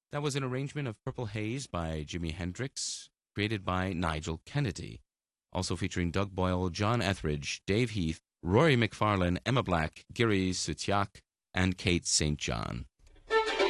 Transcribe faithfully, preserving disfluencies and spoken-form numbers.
That was an arrangement of Purple Haze by Jimi Hendrix, created by Nigel Kennedy. Also featuring Doug Boyle, John Etheridge, Dave Heath, Rory McFarlane, Emma Black, Giri Sutiak, and Kate Saint John.